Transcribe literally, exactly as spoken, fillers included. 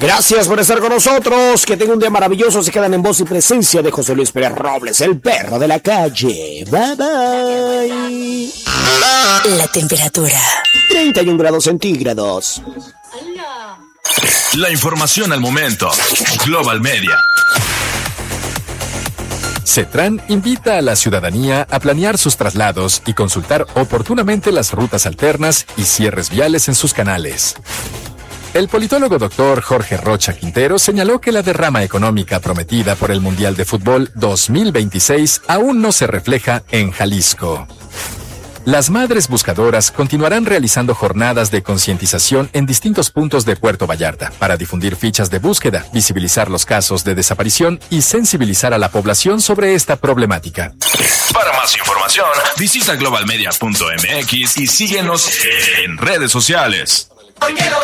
Gracias por estar con nosotros. Que tengan un día maravilloso. Se quedan en voz y presencia de José Luis Pérez Robles, el perro de la calle. Bye, bye. La temperatura. treinta y un grados centígrados. La información al momento. Global Media. CETRAN invita a la ciudadanía a planear sus traslados y consultar oportunamente las rutas alternas y cierres viales en sus canales. El politólogo doctor Jorge Rocha Quintero señaló que la derrama económica prometida por el Mundial de Fútbol dos mil veintiséis aún no se refleja en Jalisco. Las madres buscadoras continuarán realizando jornadas de concientización en distintos puntos de Puerto Vallarta para difundir fichas de búsqueda, visibilizar los casos de desaparición y sensibilizar a la población sobre esta problemática. Para más información, visita global media punto m x y síguenos en redes sociales.